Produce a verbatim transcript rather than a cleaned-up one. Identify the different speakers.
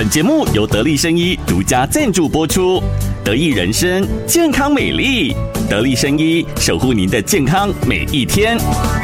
Speaker 1: 本节目由得力生医独家赞助播出。得益人生，健康美丽，得力生医守护您的健康每一天。